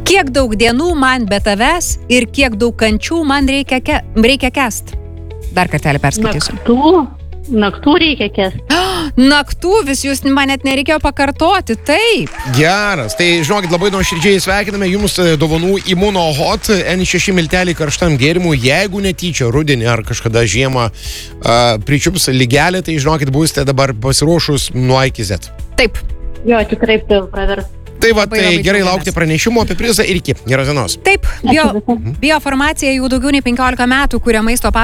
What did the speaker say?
Kiek daug dienų man be tavęs ir kiek daug kančių man reikia kest. Dar kartelį perskaitysiu. Naktų reikia kest. Naktų vis jūs man net nereikėjo pakartoti, taip. Geras, tai žinokit, labai nuoširdžiai sveikiname jums dovanų Immuno Hot N6 miltelį karštam gėrimui. Jeigu netyčia rudenį ar kažkada žiemą pričiups lygelį, tai žinokit, būsite dabar pasiruošus nuo A iki Z. Taip. Jo, tikrai pravers. Tai va, tai gerai laukti pranešimo apie prizą ir iki. Geros dienos. Taip, biofarmacija jau daugiau nei 15 metų kuria maisto